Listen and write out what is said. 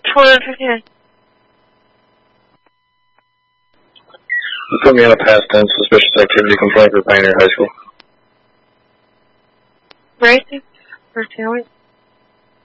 459. You put me on a past tense suspicious activity complaint for Pioneer High School. Racing? Or tailing?